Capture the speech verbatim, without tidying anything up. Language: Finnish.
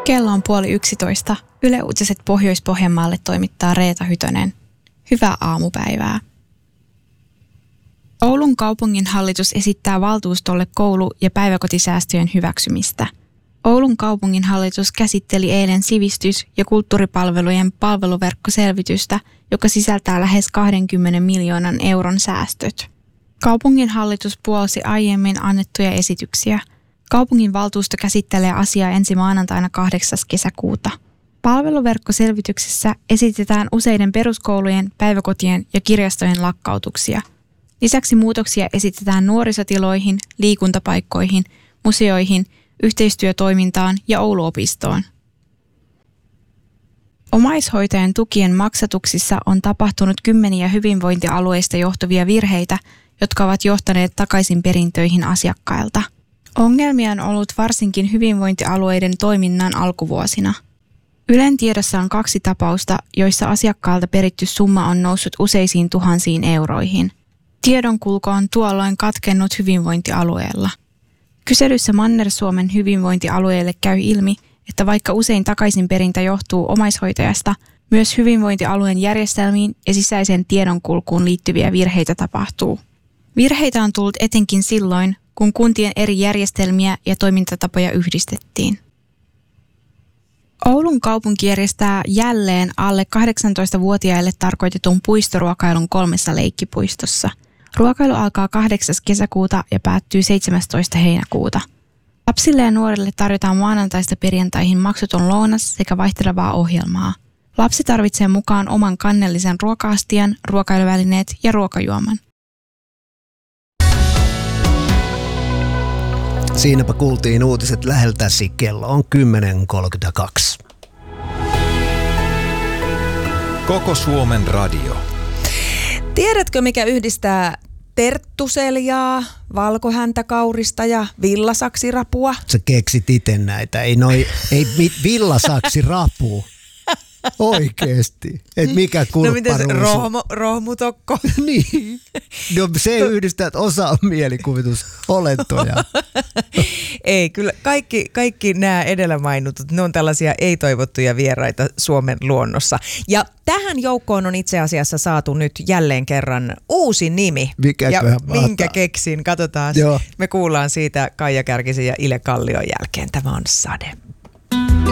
Kello on puoli yksitoista. Yle Uutiset Pohjois-Pohjanmaalle toimittaa Reeta Hytönen. Hyvää aamupäivää. Oulun kaupunginhallitus esittää valtuustolle koulu- ja päiväkotisäästöjen hyväksymistä. Oulun kaupunginhallitus käsitteli eilen sivistys- ja kulttuuripalvelujen palveluverkkoselvitystä, joka sisältää lähes kaksikymmentä miljoonan euron säästöt. Kaupunginhallitus puolsi aiemmin annettuja esityksiä. Kaupunginvaltuusto käsittelee asiaa ensi maanantaina kahdeksas kesäkuuta. Palveluverkkoselvityksessä esitetään useiden peruskoulujen, päiväkotien ja kirjastojen lakkautuksia. Lisäksi muutoksia esitetään nuorisotiloihin, liikuntapaikkoihin, museoihin, yhteistyötoimintaan ja Ouluopistoon. Omaishoitajan tukien maksatuksissa on tapahtunut kymmeniä hyvinvointialueista johtuvia virheitä, jotka ovat johtaneet takaisinperintöihin asiakkailta. Ongelmia on ollut varsinkin hyvinvointialueiden toiminnan alkuvuosina. Ylen tiedossa on kaksi tapausta, joissa asiakkaalta peritty summa on noussut useisiin tuhansiin euroihin. Tiedonkulku on tuolloin katkennut hyvinvointialueella. Kyselyssä Manner-Suomen hyvinvointialueelle käy ilmi, että vaikka usein takaisinperintä johtuu omaishoitajasta, myös hyvinvointialueen järjestelmiin ja sisäiseen tiedonkulkuun liittyviä virheitä tapahtuu. Virheitä on tullut etenkin silloin, kun kuntien eri järjestelmiä ja toimintatapoja yhdistettiin. Oulun kaupunki järjestää jälleen alle kahdeksantoistavuotiaille tarkoitetun puistoruokailun kolmessa leikkipuistossa. Ruokailu alkaa kahdeksas kesäkuuta ja päättyy seitsemästoista heinäkuuta. Lapsille ja nuorille tarjotaan maanantaista perjantaihin maksuton lounas sekä vaihtelevaa ohjelmaa. Lapsi tarvitsee mukaan oman kannellisen ruoka-astian, ruokailuvälineet ja ruokajuoman. Siinäpä kuultiin uutiset läheltäsi. Kello on kymmenen kolmekymmentäkaksi. Koko Suomen radio. Tiedätkö, mikä yhdistää terttuseljaa, valkohäntäkaurista ja villasaksirapua? Sä keksit itse näitä. Ei, noi, ei villasaksirapu. Oikeesti. Et mikä kurpparuusu. No miten se rohmu, rohmutokko? Niin. No se yhdistää, että osa on mielikuvitusolentoja. Ei, kyllä kaikki, kaikki nämä edellä mainitut, ne on tällaisia ei-toivottuja vieraita Suomen luonnossa. Ja tähän joukkoon on itse asiassa saatu nyt jälleen kerran uusi nimi. Mikäköhän ja minkä keksin, katsotaan. Joo. Me kuullaan siitä Kaija Kärkisen ja Ile Kallion jälkeen. Tämä on Sade.